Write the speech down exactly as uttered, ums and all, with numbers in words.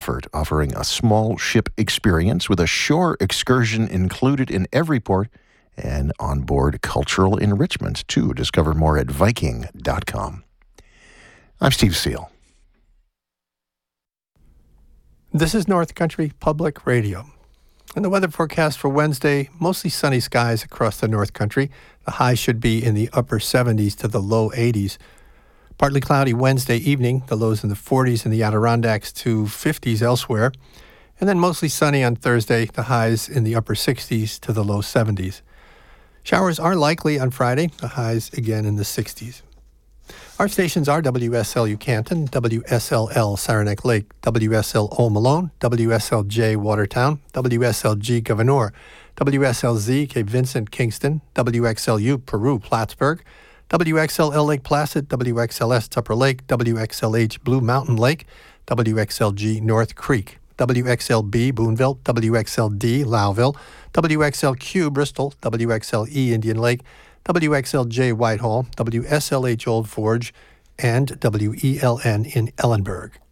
comfort, offering a small ship experience with a shore excursion included in every port and onboard cultural enrichment, too. Discover more at Viking dot com. I'm Steve Seal. This is North Country Public Radio. And the weather forecast for Wednesday, mostly sunny skies across the North Country. The high should be in the upper seventies to the low eighties. Partly cloudy Wednesday evening, the lows in the forties in the Adirondacks to fifties elsewhere. And then mostly sunny on Thursday, the highs in the upper sixties to the low seventies. Showers are likely on Friday, the highs again in the sixties. Our stations are W S L U Canton, W S L L Saranac Lake, W S L O Malone, W S L J Watertown, W S L G Gouverneur, W S L Z Cape Vincent Kingston, W X L U Peru Plattsburgh, W X L L Lake Placid, W X L S Tupper Lake, W X L H Blue Mountain Lake, W X L G North Creek, W X L B Boonville, W X L D Lowville, W X L Q Bristol, W X L E Indian Lake, W X L J Whitehall, W S L H Old Forge, and W E L N in Ellenburg.